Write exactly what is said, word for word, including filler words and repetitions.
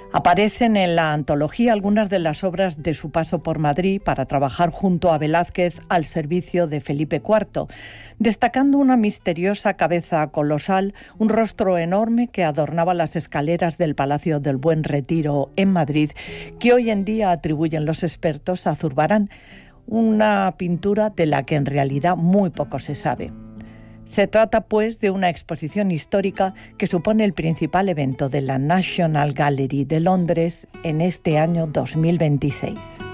Aparecen en la antología algunas de las obras de su paso por Madrid para trabajar junto a Velázquez al servicio de Felipe cuarto, destacando una misteriosa cabeza colosal, un rostro enorme que adornaba las escaleras del Palacio del Buen Retiro en Madrid, que hoy en día atribuyen los expertos a Zurbarán, una pintura de la que en realidad muy poco se sabe. Se trata, pues, de una exposición histórica que supone el principal evento de la National Gallery de Londres en este año dos mil veintiséis.